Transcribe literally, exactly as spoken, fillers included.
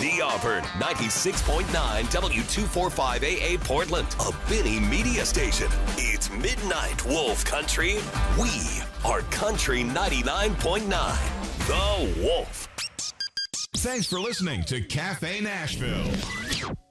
The Auburn, ninety-six point nine W two forty-five A A Portland, a Benny Media Station. It's Midnight Wolf Country. We are Country ninety-nine point nine. The Wolf. Thanks for listening to Cafe Nashville.